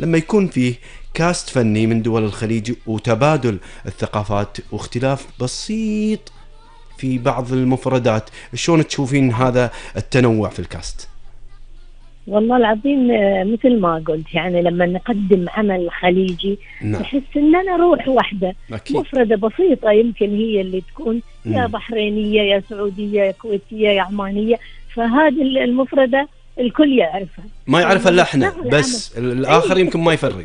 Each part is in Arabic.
لما يكون فيه كاست فني من دول الخليج وتبادل الثقافات واختلاف بسيط في بعض المفردات، شلون تشوفين هذا التنوع في الكاست؟ والله العظيم مثل ما قلت، يعني لما نقدم عمل خليجي تحس اننا روح واحدة أكيد. مفردة بسيطة يمكن هي اللي تكون يا بحرينية يا سعودية يا كويتية يا عمانية، فهذه المفردة الكل يعرفها، ما يعرف الا احنا بس، الاخر يمكن ما يفرق.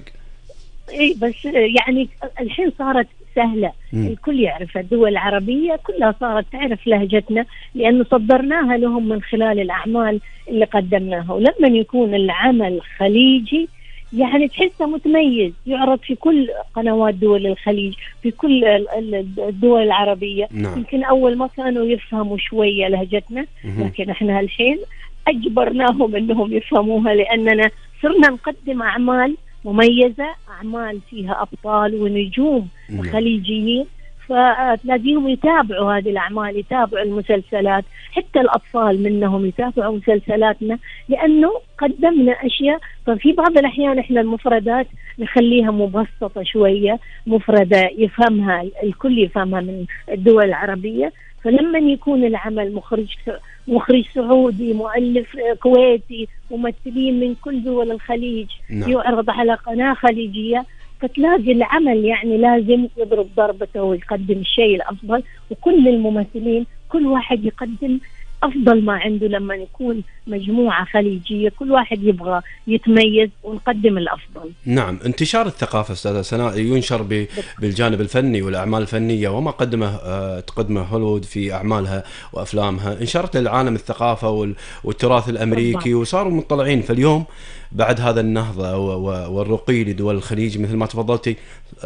اي بس يعني الحين صارت سهلة، الكل يعرف، الدول العربية كلها صارت تعرف لهجتنا لأنه صدرناها لهم من خلال الأعمال اللي قدمناها. ولما يكون العمل خليجي يعني تحسه متميز، يعرض في كل قنوات دول الخليج، في كل الدول العربية. يمكن أول ما كانوا يفهموا شوية لهجتنا، لكن احنا الحين أجبرناهم أنهم يفهموها، لأننا صرنا نقدم أعمال مميزة، أعمال فيها أبطال ونجوم خليجيين، فتلاقيهم يتابعوا هذه الأعمال، يتابعوا المسلسلات، حتى الأطفال منهم يتابعوا مسلسلاتنا لأنه قدمنا أشياء. ففي بعض الأحيان إحنا المفردات نخليها مبسطة شوية، مفردة يفهمها الكل، يفهمها من الدول العربية. فلما يكون العمل مخرج سعودي، مؤلف كويتي، ممثلين من كل دول الخليج، يعرض على قناة خليجية، فتلاقي العمل يعني لازم يضرب ضربته ويقدم الشيء الأفضل، وكل الممثلين كل واحد يقدم أفضل ما عنده. لما يكون مجموعة خليجية كل واحد يبغى يتميز ونقدم الأفضل. نعم، انتشار الثقافة أستاذة سناء ينشر بالجانب الفني والأعمال الفنية وما تقدمه هوليوود في أعمالها وأفلامها، انشرت للعالم الثقافة والتراث الأمريكي، وصاروا مطلعين. فاليوم بعد هذا النهضة والرقي لدول الخليج مثل ما تفضلتي،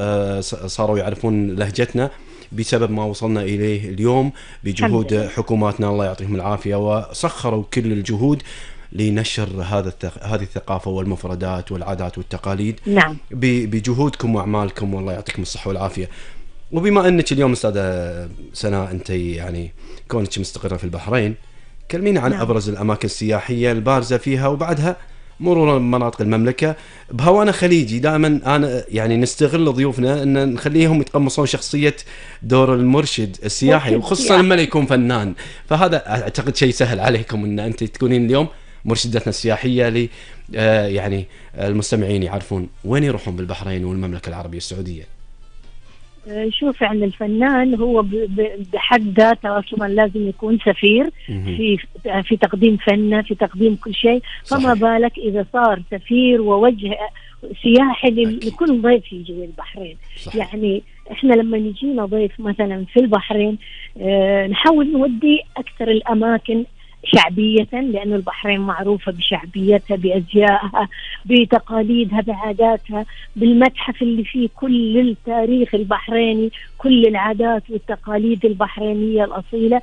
صاروا يعرفون لهجتنا بسبب ما وصلنا إليه اليوم بجهود حكوماتنا الله يعطيهم العافية، وسخروا كل الجهود لنشر هذه الثقافة والمفردات والعادات والتقاليد. نعم. بجهودكم وأعمالكم والله يعطيكم الصحة والعافية. وبما أنك اليوم أستاذة سناء أنت يعني كونك مستقرة في البحرين، كلمينا عن أبرز الأماكن السياحية البارزة فيها، وبعدها مرورا مناطق المملكة بهوانا خليجي. دائما أنا يعني نستغل ضيوفنا أن نخليهم يتقمصون شخصية دور المرشد السياحي، وخصوصا لما يكون فنان. فهذا أعتقد شيء سهل عليكم أن أنت تكونين اليوم مرشدتنا السياحية لي يعني المستمعين يعرفون وين يروحون بالبحرين والمملكة العربية السعودية. شوف، يعني الفنان هو بحد ذاته أصلا لازم يكون سفير في تقديم فنه، في تقديم كل شيء. فما بالك إذا صار سفير ووجه سياحي لكل ضيف يجي البحرين. يعني إحنا لما يجينا ضيف مثلا في البحرين نحاول نودي أكثر الأماكن شعبية، لأن البحرين معروفة بشعبيتها، بأزيائها، بتقاليدها، بعاداتها، بالمتحف اللي فيه كل التاريخ البحريني، كل العادات والتقاليد البحرينية الأصيلة.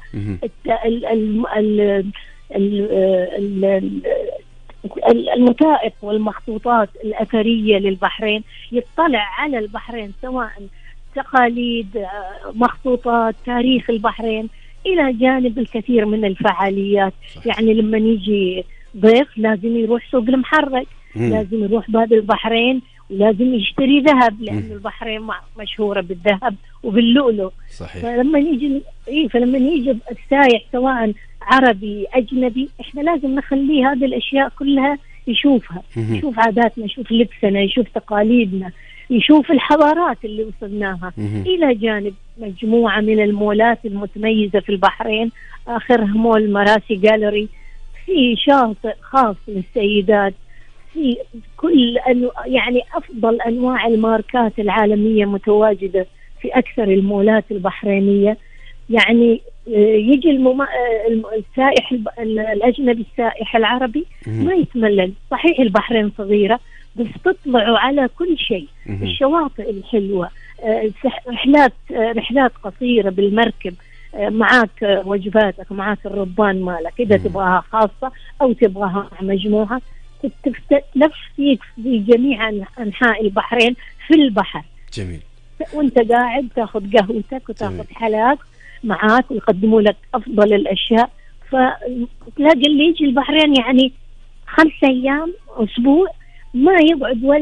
المتائق والمخطوطات الأثرية للبحرين، يطلع على البحرين سواء تقاليد، مخطوطات، تاريخ البحرين، إلى جانب الكثير من الفعاليات. يعني لما يجي ضيف لازم يروح سوق المحرق، لازم يروح باب البحرين، ولازم يشتري ذهب، لأن البحرين مشهورة بالذهب وباللؤلؤ. فلما يجي السائح سواء عربي أجنبي، إحنا لازم نخليه هذه الأشياء كلها يشوفها، يشوف عاداتنا، يشوف لبسنا، يشوف تقاليدنا، يشوف الحضارات اللي وصلناها، إلى جانب مجموعة من المولات المتميزة في البحرين. آخرها مول مراسي جاليري، في شاطئ خاص للسيدات، في كل يعني أفضل أنواع الماركات العالمية متواجدة في أكثر المولات البحرينية. يعني يجي السائح الأجنبي، السائح العربي ما يتملل. صحيح البحرين صغيرة بس تطلعوا على كل شيء، الشواطئ الحلوة، رحلات قصيرة بالمركب، معاك وجباتك، معاك الربان مالك إذا تبغاها خاصة أو تبغاها مجموعة، تلف فيك في جميع أنحاء البحرين في البحر. جميل. وانت قاعد تاخذ قهوتك وتاخذ حلاك معاك ويقدموا لك أفضل الأشياء. فتلاقي اللي يجي البحرين يعني 5 أيام أسبوع ما يقعد ولا